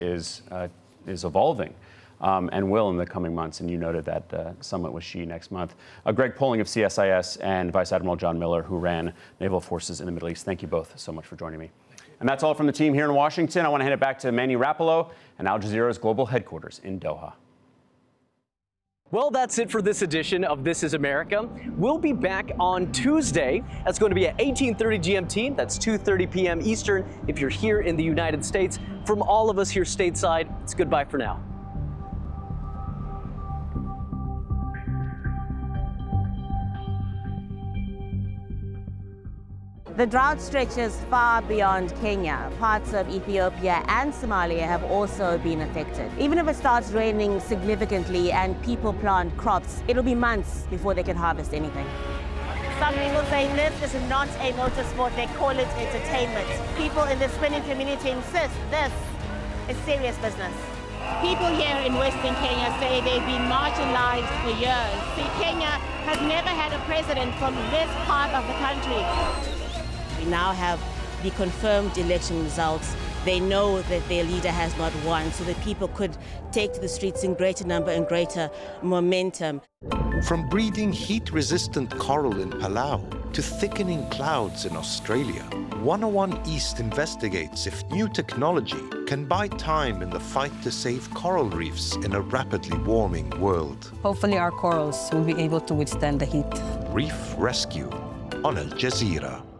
is evolving. And will in the coming months, and you noted that summit with Xi next month. Greg Poling of CSIS and Vice Admiral John Miller, who ran naval forces in the Middle East. Thank you both so much for joining me. And that's all from the team here in Washington. I want to hand it back to Manny Rapolo and Al Jazeera's global headquarters in Doha. Well, that's it for this edition of This is America. We'll be back on Tuesday. That's going to be at 18:30 GMT. That's 2:30 p.m. Eastern if you're here in the United States. From all of us here stateside, it's goodbye for now. The drought stretches far beyond Kenya. Parts of Ethiopia and Somalia have also been affected. Even if it starts raining significantly and people plant crops, it'll be months before they can harvest anything. Some people saying this is not a motorsport, they call it entertainment. People in the spinning community insist this is serious business. People here in Western Kenya say they've been marginalized for years. See, Kenya has never had a president from this part of the country. We now have the confirmed election results. They know that their leader has not won, so that people could take to the streets in greater number and greater momentum. From breeding heat-resistant coral in Palau to thickening clouds in Australia, 101 East investigates if new technology can buy time in the fight to save coral reefs in a rapidly warming world. Hopefully our corals will be able to withstand the heat. Reef Rescue on Al Jazeera.